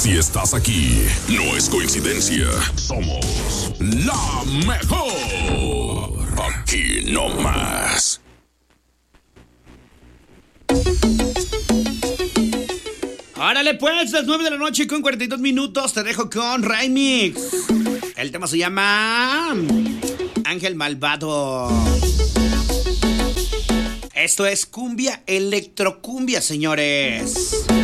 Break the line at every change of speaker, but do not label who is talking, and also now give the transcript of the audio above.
Si estás aquí, no es coincidencia. Somos la mejor. Aquí no más.
Árale pues, las 9 de la noche con 42 minutos. Te dejo con Remix. El tema se llama Ángel Malvado. Esto es cumbia, electrocumbia, señores.